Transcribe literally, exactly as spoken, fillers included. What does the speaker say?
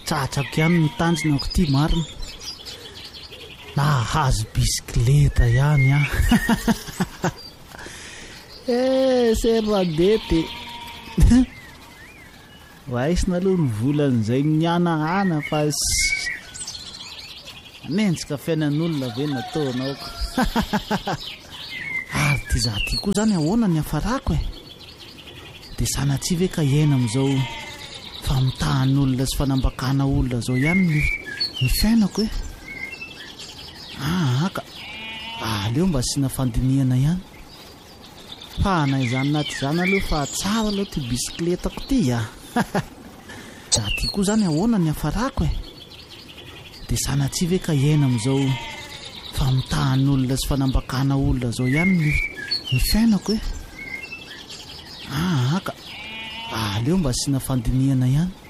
tratrako ihany ny tanjonako ity marina. Nahazo bisikleta ihany a. Eh, serradety. Vaisina aloha ny volan'izay mianahana fa mentsika fiainan'olona ve nataonaoko. Ary ty za ty koa zany ahoana ny hafarako e. Dia sanatsy ve ka hiaina amin'izao famitahan'olona sy fanambakana olona zao ihany ny, ny fiainako e. Ah, ka aleo mba sina fandiniana ihany. Fa na izany naty izany aloha fa tsara aloha ty bisikletako ty a. Za ty koa zany ahoana ny hafarako e. Dia sanatsy ve ka hiaina amin'izao famitahan'olona sy fanambakana olona zao ihany ny, ny fiainako e. Ah, ka aleo mba sina fandiniana ihany.